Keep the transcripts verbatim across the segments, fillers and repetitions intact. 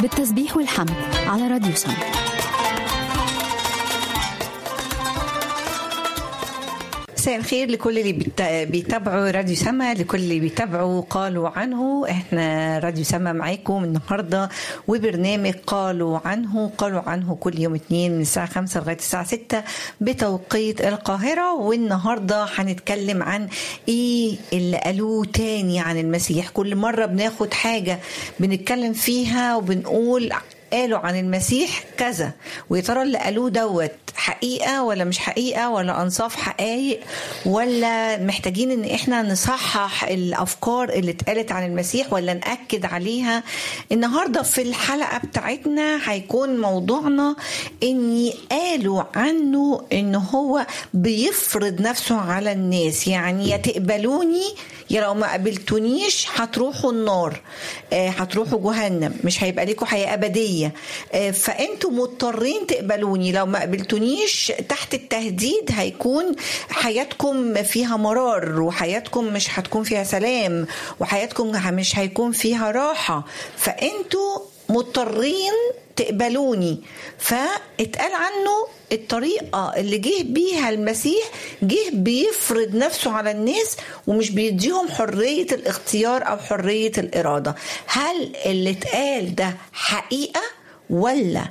بالتسبيح والحمد على راديو سما. مساء الخير لكل اللي بيتابعوا راديو سما، لكل اللي بيتابعوا قالوا عنه. احنا راديو سما معاكم النهارده وبرنامج قالوا عنه قالوا عنه كل يوم اثنين من الساعه خمسة لغايه الساعه ستة بتوقيت القاهره. والنهارده هنتكلم عن ايه اللي قالوه تاني عن المسيح. كل مره بناخد حاجه بنتكلم فيها وبنقول قالوا عن المسيح كذا، ويا ترى اللي قالوه دوت حقيقة ولا مش حقيقة، ولا أنصاف حقائق، ولا محتاجين ان احنا نصحح الأفكار اللي اتقالت عن المسيح ولا نأكد عليها. النهاردة في الحلقة بتاعتنا هيكون موضوعنا اني قالوا عنه ان هو بيفرض نفسه على الناس، يعني يا تقبلوني يا لو ما قبلتونيش هتروحوا النار، هتروحوا جهنم، مش هيبقى لكم حياة أبدية، فأنتوا مضطرين تقبلوني. لو ما قبلتونيش تحت التهديد هيكون حياتكم فيها مرار، وحياتكم مش هتكون فيها سلام، وحياتكم مش هيكون فيها راحة، فأنتوا مضطرين تقبلوني. فاتقال عنه الطريقة اللي جه بيها المسيح، جه بيفرض نفسه على الناس ومش بيديهم حرية الاختيار أو حرية الإرادة. هل اللي اتقال ده حقيقة ولا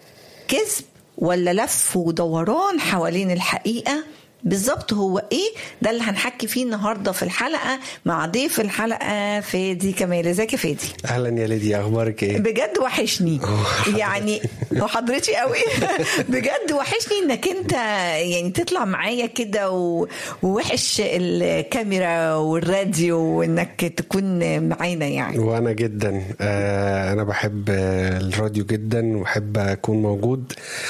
كذب ولا لف ودوران حوالين الحقيقة؟ بالظبط هو ايه ده اللي هنحكي فيه النهارده في الحلقه مع ضيف الحلقه فادي كمال. ازيك يا فادي؟ اهلا يا ليديا، اخبارك ايه؟ بجد وحشني يعني وحضرتي قوي بجد وحشني انك انت يعني تطلع معايا كده، ووحش الكاميرا والراديو وانك تكون معانا يعني. وانا جدا آه انا بحب الراديو جدا وبحب اكون موجود،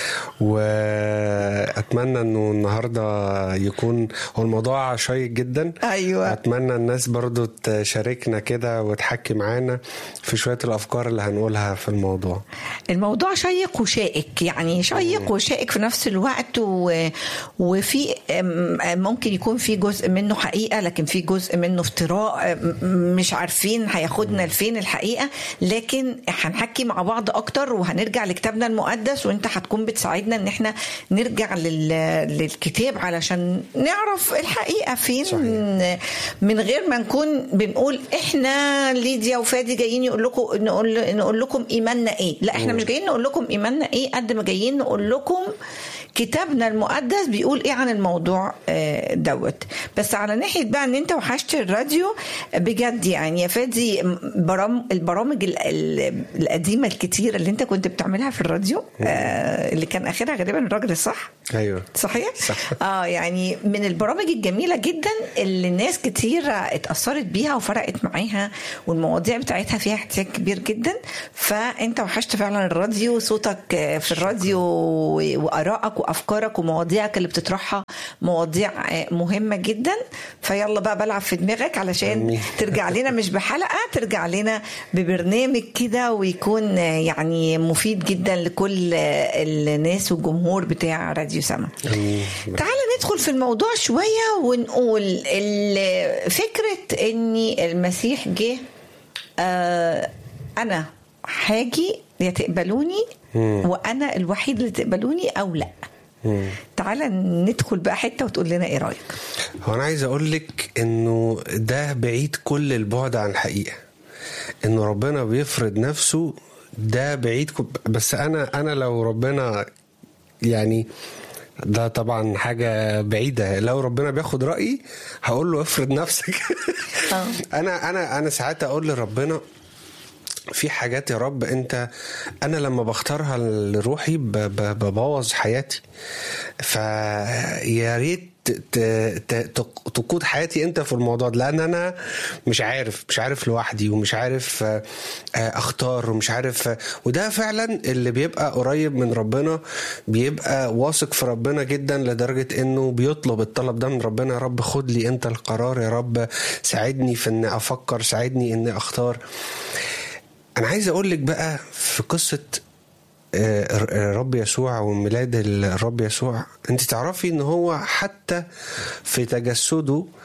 واتمنى انه النهارده يكون هو الموضوع شيق جدا. أيوة. أتمنى الناس برضو تشاركنا كده وتحكي معانا في شوية الأفكار اللي هنقولها في الموضوع. الموضوع شيق وشائك، يعني شيق وشائك في نفس الوقت، و... وفي ممكن يكون في جزء منه حقيقة لكن في جزء منه افتراء، مش عارفين هياخدنا لفين الحقيقة. لكن هنحكي مع بعض أكتر وهنرجع لكتابنا المقدس، وانت هتكون بتساعدنا ان احنا نرجع لل... للكتاب علشان نعرف الحقيقة فين. صحيح. من غير ما نكون بنقول احنا ليديا وفادي جايين يقول لكم نقول نقول لكم ايماننا ايه. لا، احنا مش جايين نقول لكم ايماننا ايه قد ما جايين نقول لكم كتابنا المقدس بيقول ايه عن الموضوع دوت. بس على ناحية بقى ان انت وحشت الراديو بجد يعني يا فادي، البرامج القديمة الكتيرة اللي انت كنت بتعملها في الراديو اللي كان اخرها غالبا الراجل الصح. ايوه صحيح صح. اه يعني من البرامج الجميلة جدا اللي الناس كتير اتأثرت بيها وفرقت معاها، والمواضيع بتاعتها فيها احتياج كبير جدا. فانت وحشت فعلا الراديو، صوتك في الراديو وآرائك وأفكارك ومواضيعك اللي بتطرحها مواضيع مهمة جدا. فيلا بقى بلعب في دماغك علشان ترجع لنا مش بحلقة، ترجع لنا ببرنامج كده ويكون يعني مفيد جدا لكل الناس والجمهور بتاع راديو سما. تعال ندخل في الموضوع شوية ونقول فكرة اني المسيح جه آه انا حاجي يا تقبلوني وانا الوحيد اللي تقبلوني او لا. تعال ندخل بقى حتة وتقول لنا ايه رأيك. هو انا عايز اقول لك انه ده بعيد كل البعد عن الحقيقة، انه ربنا بيفرض نفسه، ده بعيد. بس انا انا لو ربنا يعني ده طبعا حاجة بعيدة، لو ربنا بياخد رأيي هقول له افرض نفسك. انا انا انا ساعات اقول لربنا في حاجات يا رب انت انا لما بختارها لروحي ببوظ حياتي، فيا ريت تقود حياتي انت في الموضوع ده، لان انا مش عارف مش عارف لوحدي ومش عارف اختار ومش عارف. وده فعلا اللي بيبقى قريب من ربنا، بيبقى واثق في ربنا جدا لدرجة انه بيطلب الطلب ده من ربنا: يا رب خد لي انت القرار، يا رب ساعدني في اني افكر، ساعدني اني اختار. انا عايز اقول لك بقى في قصة الرب يسوع وميلاد الرب يسوع، انت تعرفي ان هو حتى في تجسده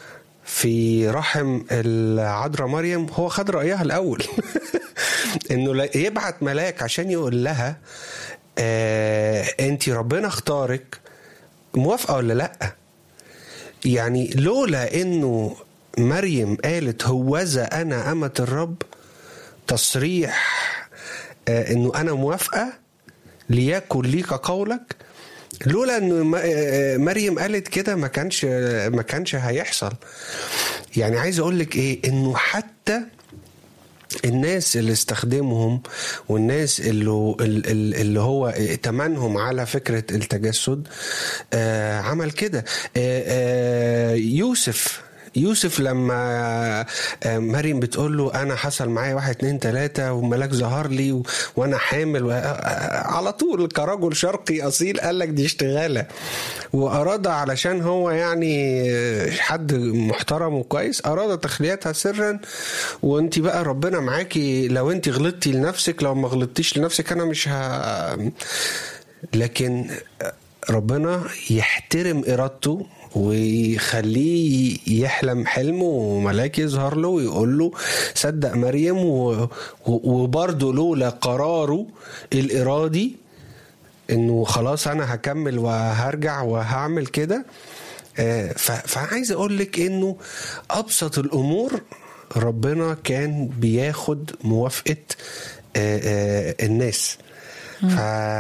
في رحم العذراء مريم هو خد رأيها الأول. إنه يبعت ملاك عشان يقول لها آه أنت ربنا اختارك، موافقة ولا لأ؟ يعني لولا إنه مريم قالت هوذا أنا أمة الرب، تصريح آه إنه أنا موافقة ليكن ليك قولك، لولا إنه مريم قالت كده ما كانش ما كانش هيحصل. يعني عايز أقولك إيه، إنه حتى الناس اللي استخدمهم والناس اللي, اللي هو تمنهم على فكرة التجسد آه عمل كده. آه آه يوسف يوسف لما مريم بتقول له أنا حصل معايا واحد اتنين تلاتة وملاك ظهر لي و... وأنا حامل و... على طول كرجل شرقي أصيل قال لك دي اشتغالة، وأراد علشان هو يعني حد محترم وكويس أراد تخليتها سرا، وانت بقى ربنا معاكي، لو انت غلطتي لنفسك لو ما غلطتيش لنفسك أنا مش ه... لكن ربنا يحترم إرادته ويخليه يحلم حلمه، وملاك يظهر له ويقول له صدق مريم، وبرضه لولا قراره الإرادي انه خلاص انا هكمل وهرجع وهعمل كده. فعايز اقول لك انه ابسط الامور ربنا كان بياخد موافقة الناس. ف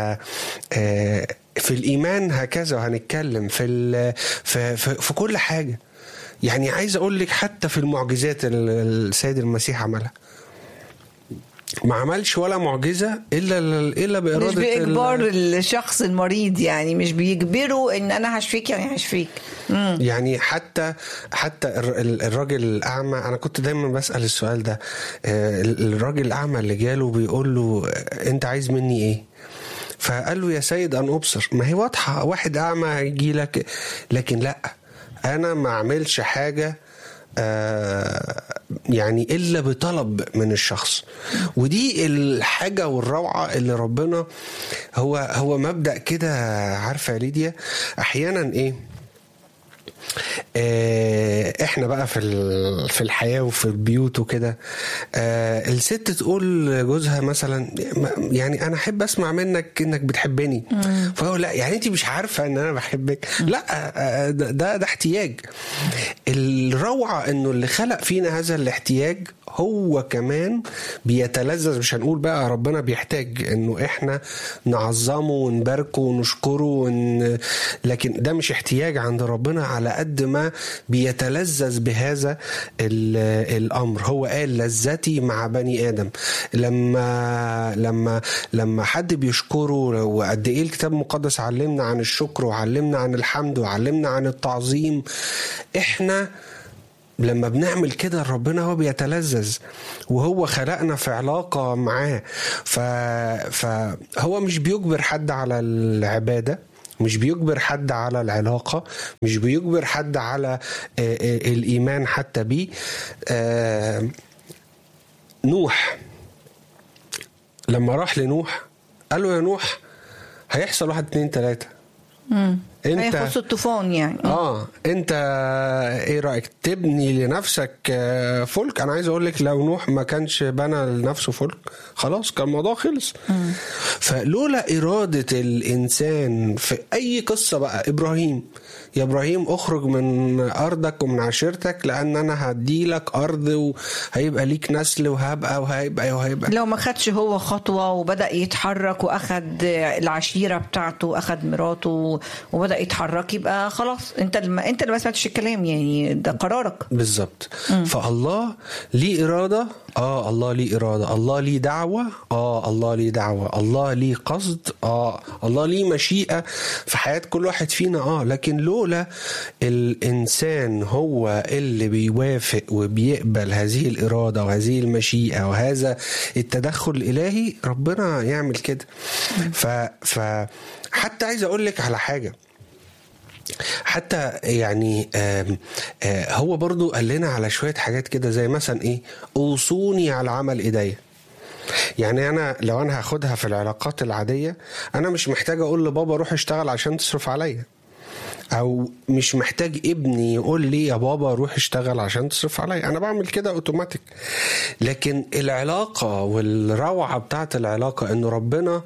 في الإيمان هكذا، وهنتكلم في في في كل حاجة. يعني عايز أقول لك حتى في المعجزات السيد المسيح عملها، ما عملش ولا معجزة إلا إلا بإرادة، مش بإجبار الشخص المريض، يعني مش بيجبره إن أنا هشفيك يعني هشفيك. مم. يعني حتى حتى الراجل الأعمى، أنا كنت دايما بسأل السؤال ده، الراجل الأعمى اللي جاله بيقول له أنت عايز مني إيه؟ فقال له يا سيد أن أبصر. ما هي واضحة، واحد أعمى هيجي لك، لكن لا، أنا ما أعملش حاجة آه يعني إلا بطلب من الشخص. ودي الحاجة والروعة اللي ربنا هو هو مبدأ كده. عارفة يا ليديا أحيانا إيه، احنا بقى في في الحياه وفي البيوت وكده، الست تقول جوزها مثلا يعني انا احب اسمع منك انك بتحبني، فهو لا يعني انت مش عارفه ان انا بحبك. لا، ده ده احتياج. الروعه انه اللي خلق فينا هذا الاحتياج هو كمان بيتلذذ. مش هنقول بقى ربنا بيحتاج انه احنا نعظمه ونباركه ونشكره ون... لكن ده مش احتياج عند ربنا، على قد ما بيتلذذ بهذا الامر. هو قال لذتي مع بني ادم. لما لما لما حد بيشكره، وقد ايه الكتاب المقدس علمنا عن الشكر وعلمنا عن الحمد وعلمنا عن التعظيم. احنا لما بنعمل كده ربنا هو بيتلذذ، وهو خلقنا في علاقة معاه. ف... فهو مش بيجبر حد على العبادة، مش بيجبر حد على العلاقة، مش بيجبر حد على الإيمان حتى بيه. نوح لما راح لنوح قال له يا نوح هيحصل واحد اتنين تلاتة، امم انت هيخص الطوفان يعني. اه انت ايه رايك تبني لنفسك فلك؟ انا عايز اقول لك لو نوح ما كانش بنى لنفسه فلك خلاص كان الموضوع خلص. مم. فلولا اراده الانسان في اي قصه بقى، ابراهيم يا ابراهيم اخرج من ارضك ومن عشيرتك لان انا هدي لك ارض وهيبقى ليك نسل وهبقى وهيبقى وهيبقى. لو ما خدش هو خطوه وبدا يتحرك واخد العشيره بتاعته واخد مراته وبدا يتحرك، يبقى خلاص انت الم... انت اللي ما سمعتش الكلام، يعني ده قرارك بالظبط. فالله ليه اراده، اه الله ليه اراده، الله ليه دعوه، اه الله ليه دعوه، الله ليه قصد، اه الله ليه مشيئه في حياه كل واحد فينا. اه لكن لولا الانسان هو اللي بيوافق وبيقبل هذه الاراده وهذه المشيئه وهذا التدخل الالهي، ربنا يعمل كده. ف ف حتى عايز اقول لك على حاجه، حتى يعني آم آم هو برضو قال لنا على شوية حاجات كده، زي مثلا ايه، اوصوني على عمل ايديا. يعني انا لو انا هاخدها في العلاقات العادية، انا مش محتاج اقول لبابا روح اشتغل عشان تصرف عليا. او مش محتاج ابني يقول لي يا بابا روح اشتغل عشان تصرف عليا، انا بعمل كده اوتوماتيك. لكن العلاقه والروعه بتاعت العلاقه انه ربنا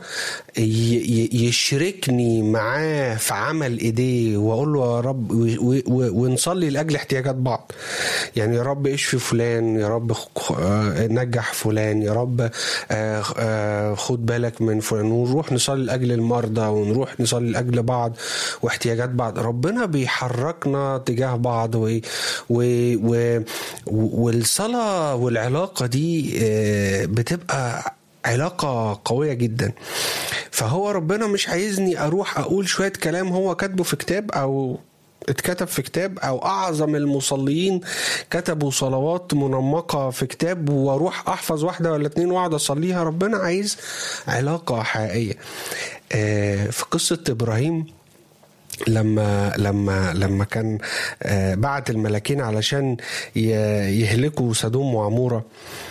يشركني معاه في عمل ايديه واقول له يا رب، ونصلي لاجل احتياجات بعض. يعني يا رب اشفي فلان، يا رب نجح فلان، يا رب خد بالك من فلان، ونروح نصلي لاجل المرضى، ونروح نصلي لاجل بعض واحتياجات بعض. ربنا بيحركنا تجاه بعض، و... و... و... والصلاة والعلاقة دي بتبقى علاقة قوية جدا. فهو ربنا مش عايزني أروح أقول شوية كلام هو كاتبه في كتاب أو اتكتب في كتاب، أو أعظم المصليين كتبوا صلوات منمقة في كتاب واروح أحفظ واحدة ولا اتنين واقعد أصليها. ربنا عايز علاقة حقيقية. في قصة إبراهيم لما لما لما كان بعت الملاكين علشان يهلكوا سدوم وعمورة،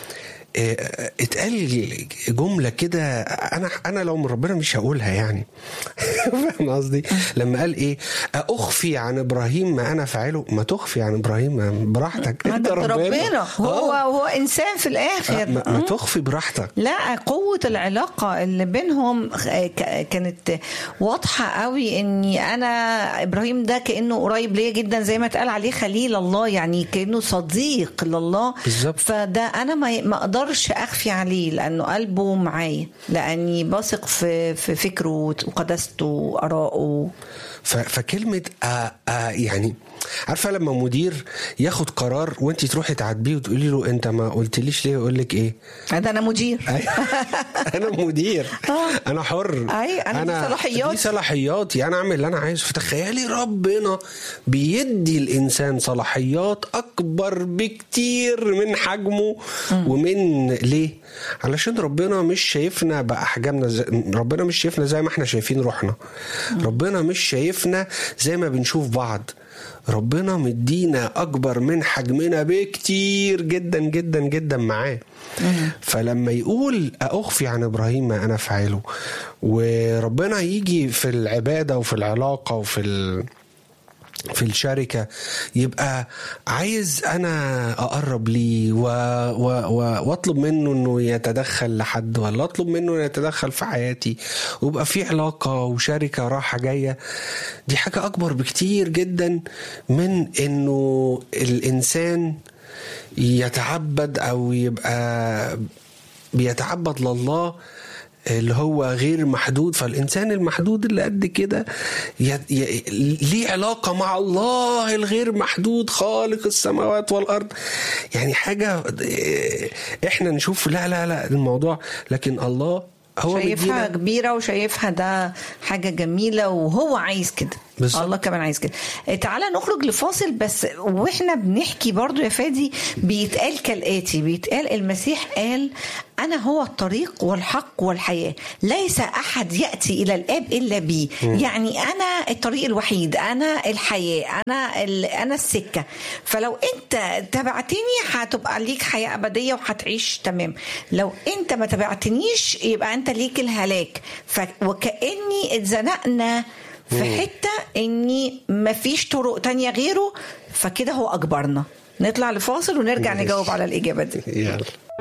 اتقال جملة كده أنا أنا لو من ربنا مش هقولها يعني. فاهم قصدي؟ لما قال إيه؟ أخفي عن إبراهيم ما أنا فاعله. ما تخفي عن إبراهيم براحتك، أنت ربنا, ربنا. هو آه. هو إنسان في الآخر. ما, ما تخفي براحتك. لا، قوة العلاقة اللي بينهم كانت واضحة قوي. إني أنا إبراهيم ده كأنه قريب ليا جدا، زي ما تقال عليه خليل الله، يعني كأنه صديق لله بالزبط. فده أنا ما ما أقدر مش أخفي عليه لأنه قلبه معايا، لأني بثق في في فكره وقدسته وآرائه. فكلمة آآ آآ يعني عارفة لما مدير ياخد قرار وانتي تروحي تعاتبيه وتقولي له انت ما قلتليش ليه، يقول لك ايه؟ هذا انا مدير. انا مدير، انا حر، انا, أنا دي صلاحياتي دي صلاحياتي انا اعمل اللي انا عايزه. فتخيلي ربنا بيدي الانسان صلاحيات اكبر بكتير من حجمه ومن ليه؟ علشان ربنا مش شايفنا باحجامنا زي... ربنا مش شايفنا زي ما احنا شايفين روحنا. ربنا مش شايفنا زي ما بنشوف بعض. ربنا مدينا أكبر من حجمنا بكتير جدا جدا جدا معاه. فلما يقول أخفي عن إبراهيم ما أنا فاعله، وربنا يجي في العبادة وفي العلاقة وفي ال... في الشركة يبقى عايز أنا أقرب لي و... و... و... واطلب منه أنه يتدخل لحد، ولا أطلب منه أنه يتدخل في حياتي، ويبقى في علاقة وشركة راحة جاية. دي حاجة أكبر بكتير جدا من أنه الإنسان يتعبد أو يبقى بيتعبد لله اللي هو غير محدود. فالإنسان المحدود اللي قد كده ي... ي... ليه علاقة مع الله الغير محدود خالق السماوات والأرض. يعني حاجة إحنا نشوف لا لا لا الموضوع، لكن الله هو شايفها كبيرة وشايفها ده حاجة جميلة وهو عايز كده. الله كمان عايز كده. تعالى نخرج لفاصل بس. واحنا بنحكي برضو يا فادي بيتقال كالآتي، بيتقال المسيح قال أنا هو الطريق والحق والحياة، ليس أحد يأتي إلى الآب إلا بي. م. يعني أنا الطريق الوحيد، أنا الحياة، أنا أنا السكة. فلو أنت تبعتني هتبقى ليك حياة أبدية وهتعيش تمام. لو أنت ما تبعتنيش يبقى أنت ليك الهلاك. وكأني اتزنقنا في حتة إني مفيش طرق تانية غيره، فكده هو أجبرنا. نطلع لفاصل ونرجع نجاوب على الإجابة دي. يلا.